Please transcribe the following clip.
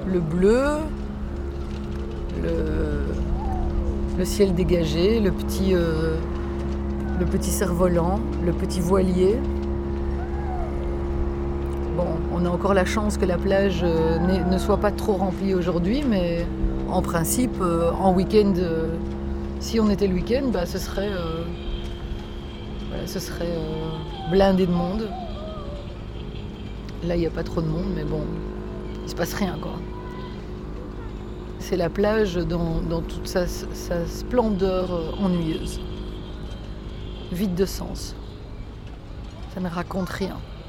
le bleu, le ciel dégagé, le petit cerf-volant, le petit voilier. Bon, on a encore la chance que la plage ne soit pas trop remplie aujourd'hui, mais en principe, en week-end, si on était le week-end, bah, ce serait blindé de monde. Là, il n'y a pas trop de monde, mais bon, il se passe rien, quoi. C'est la plage dans toute sa splendeur ennuyeuse, vide de sens. Ça ne raconte rien.